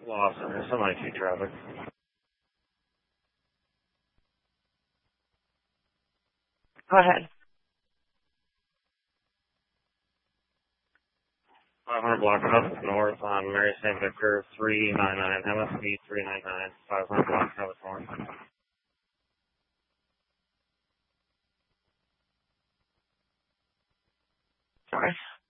Lost. There's some IT traffic. 500 block up north on Mary St. Victor 399, MSV 399, 500 block up north. Sorry.